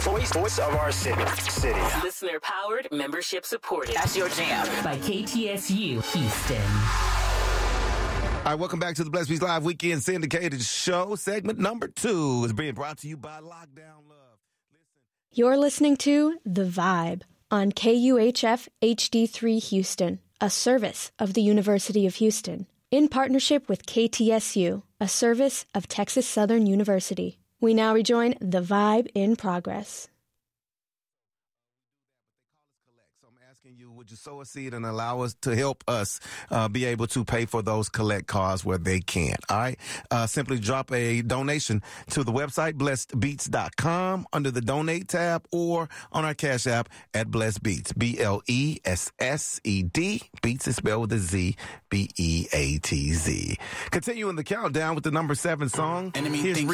Voice of our city. Listener powered, membership supported. That's your jam. By KTSU Houston. All right, welcome back to the Blessed Beats Live Weekend Syndicated Show. Segment number 2 is being brought to you by Lockdown Love. You're listening to The Vibe on KUHF HD3 Houston, a service of the University of Houston, in partnership with KTSU, a service of Texas Southern University. We now rejoin The Vibe in progress. So I'm asking you, would you sow a seed and allow us to help us be able to pay for those collect costs where they can't? All right. Simply drop a donation to the website, blessedbeats.com, under the donate tab, or on our Cash App at Blessed Beats, BLESSED. Beats is spelled with a Z, BEATZ. Continuing the countdown with the number 7 song. Here's